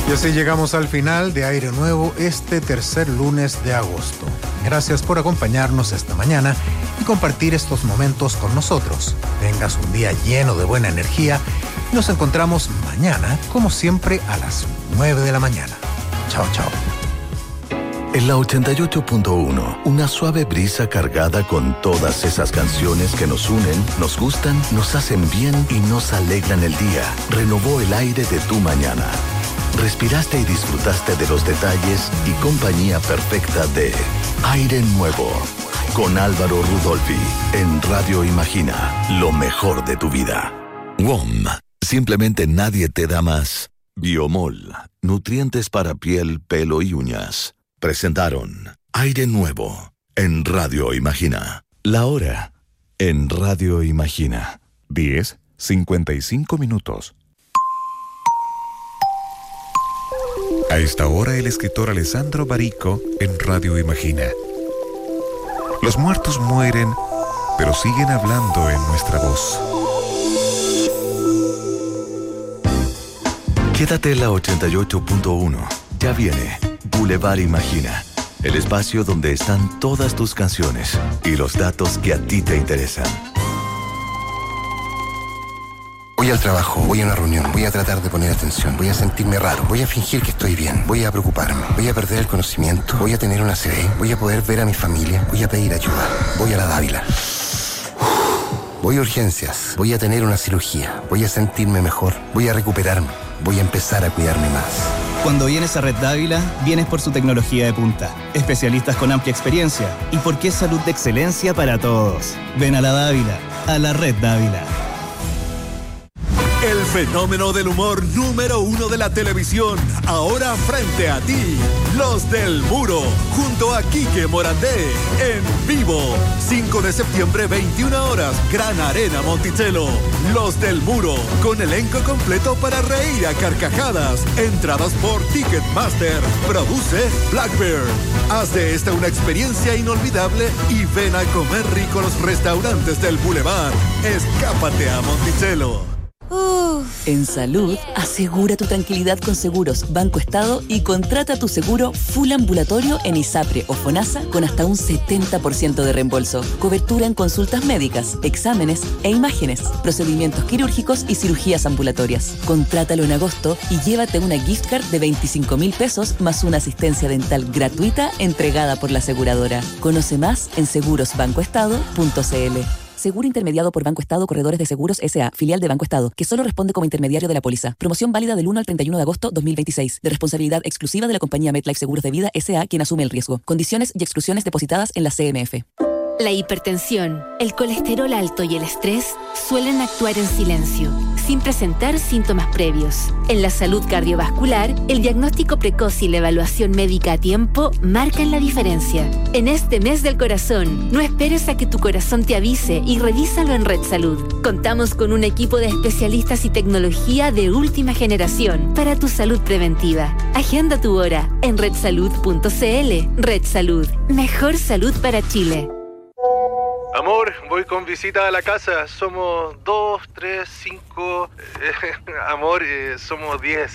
Y así llegamos al final de Aire Nuevo este tercer lunes de agosto. Gracias por acompañarnos esta mañana y compartir estos momentos con nosotros. Tengas un día lleno de buena energía y nos encontramos mañana, como siempre, a las 9 de la mañana. Chao, chao. En la 88.1, una suave brisa cargada con todas esas canciones que nos unen, nos gustan, nos hacen bien y nos alegran el día, renovó el aire de tu mañana. Respiraste y disfrutaste de los detalles y compañía perfecta de Aire Nuevo, con Álvaro Rudolphy, en Radio Imagina, lo mejor de tu vida. WOM, simplemente nadie te da más. Biomol, nutrientes para piel, pelo y uñas. Presentaron Aire Nuevo en Radio Imagina. La hora en Radio Imagina. 10:55. A esta hora el escritor Alessandro Barico en Radio Imagina. Los muertos mueren, pero siguen hablando en nuestra voz. Quédate en la 88.1. Ya viene Boulevard Imagina, el espacio donde están todas tus canciones y los datos que a ti te interesan. Voy al trabajo, voy a una reunión, voy a tratar de poner atención, voy a sentirme raro, voy a fingir que estoy bien, voy a preocuparme, voy a perder el conocimiento, voy a tener una CB, voy a poder ver a mi familia, voy a pedir ayuda, voy a la Dávila. Voy a urgencias, voy a tener una cirugía, voy a sentirme mejor, voy a recuperarme, voy a empezar a cuidarme más. Cuando vienes a Red Dávila, vienes por su tecnología de punta, especialistas con amplia experiencia y porque es salud de excelencia para todos. Ven a la Dávila, a la Red Dávila. El fenómeno del humor número 1 de la televisión, ahora frente a ti, Los del Muro, junto a Quique Morandé, en vivo, 5 de septiembre, 21 horas, Gran Arena Monticello. Los del Muro, con elenco completo para reír a carcajadas, entradas por Ticketmaster, produce Blackbird. Haz de esta una experiencia inolvidable y ven a comer rico a los restaurantes del Boulevard. Escápate a Monticello. En salud, asegura tu tranquilidad con Seguros Banco Estado y contrata tu seguro full ambulatorio en ISAPRE o FONASA con hasta un 70% de reembolso. Cobertura en consultas médicas, exámenes e imágenes, procedimientos quirúrgicos y cirugías ambulatorias. Contrátalo en agosto y llévate una gift card de 25.000 pesos más una asistencia dental gratuita entregada por la aseguradora. Conoce más en segurosbancoestado.cl. Seguro intermediado por Banco Estado Corredores de Seguros S.A., filial de Banco Estado, que solo responde como intermediario de la póliza. Promoción válida del 1 al 31 de agosto 2026. De responsabilidad exclusiva de la compañía MetLife Seguros de Vida S.A., quien asume el riesgo. Condiciones y exclusiones depositadas en la CMF. La hipertensión, el colesterol alto y el estrés suelen actuar en silencio, sin presentar síntomas previos. En la salud cardiovascular, el diagnóstico precoz y la evaluación médica a tiempo marcan la diferencia. En este mes del corazón, no esperes a que tu corazón te avise y revísalo en Red Salud. Contamos con un equipo de especialistas y tecnología de última generación para tu salud preventiva. Agenda tu hora en redsalud.cl. Red Salud, mejor salud para Chile. Amor, voy con visita a la casa. Somos 2, 3, 5... amor, somos 10.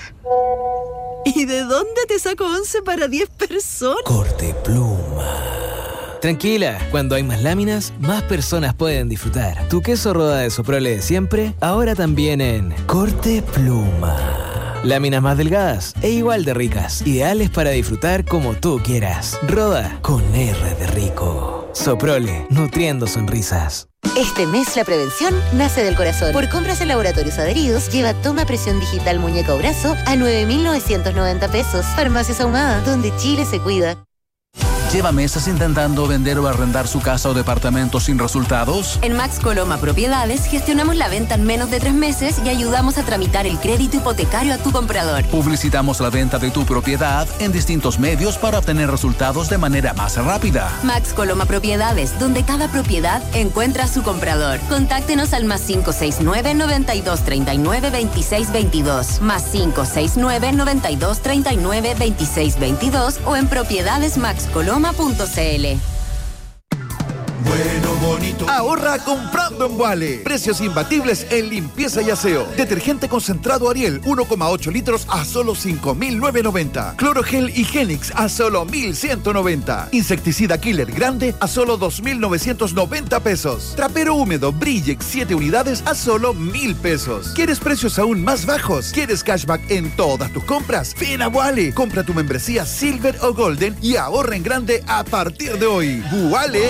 ¿Y de dónde te saco 11 para 10 personas? Corte Pluma. Tranquila, cuando hay más láminas, más personas pueden disfrutar. Tu queso Roda de Soprole de siempre, ahora también en Corte Pluma. Láminas más delgadas e igual de ricas, ideales para disfrutar como tú quieras. Roda con R de rico. Soprole, nutriendo sonrisas. Este mes la prevención nace del corazón. Por compras en laboratorios adheridos, lleva toma presión digital muñeca o brazo a 9.990 pesos. Farmacias Ahumada, donde Chile se cuida. ¿Lleva meses intentando vender o arrendar su casa o departamento sin resultados? En Max Coloma Propiedades gestionamos la venta en menos de 3 meses y ayudamos a tramitar el crédito hipotecario a tu comprador. Publicitamos la venta de tu propiedad en distintos medios para obtener resultados de manera más rápida. Max Coloma Propiedades, donde cada propiedad encuentra a su comprador. Contáctenos al +569 92 39 26 22, +569 92 39 26 22 o en propiedadesmaxcoloma.cl. Bueno bonito. Ahorra comprando en Wale. Precios imbatibles en limpieza y aseo. Detergente concentrado Ariel 1,8 litros a solo 5.990. Clorogel Higienix a solo 1.190. Insecticida Killer grande a solo 2.990 pesos. Trapero húmedo Brillex 7 unidades a solo 1.000 pesos. ¿Quieres precios aún más bajos? ¿Quieres cashback en todas tus compras? Ven a Wale. Compra tu membresía Silver o Golden y ahorra en grande a partir de hoy. Wale.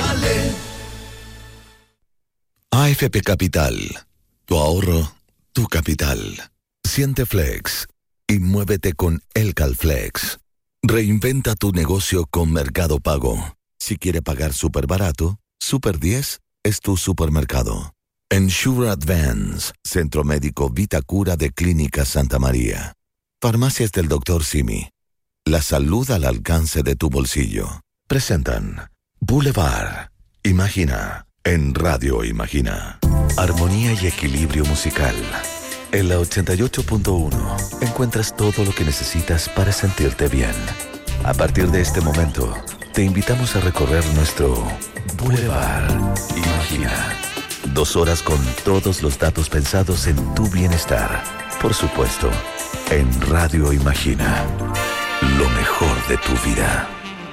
AFP Capital. Tu ahorro, tu capital. Siente flex y muévete con el Calflex. Reinventa tu negocio con Mercado Pago. Si quiere pagar súper barato, Super 10 es tu supermercado. Ensure Advance, Centro Médico Vitacura de Clínica Santa María. Farmacias del Dr. Simi. La salud al alcance de tu bolsillo. Presentan Boulevard Imagina en Radio Imagina. Armonía y equilibrio musical. En la 88.1 encuentras todo lo que necesitas para sentirte bien. A partir de este momento, te invitamos a recorrer nuestro Boulevard Imagina. 2 horas con todos los datos pensados en tu bienestar. Por supuesto, en Radio Imagina. Lo mejor de tu vida.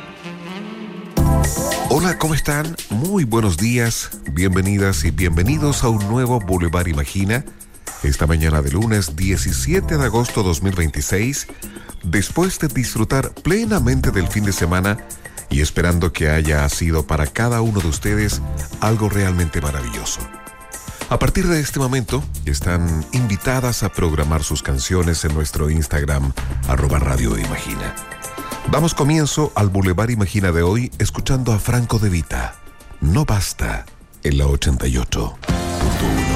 Hola, ¿cómo están? Muy buenos días, bienvenidas y bienvenidos a un nuevo Boulevard Imagina. Esta mañana de lunes 17 de agosto 2026, después de disfrutar plenamente del fin de semana y esperando que haya sido para cada uno de ustedes algo realmente maravilloso. A partir de este momento, están invitadas a programar sus canciones en nuestro Instagram, @Radio Imagina. Damos comienzo al Boulevard Imagina de hoy escuchando a Franco De Vita. No basta en la 88.1.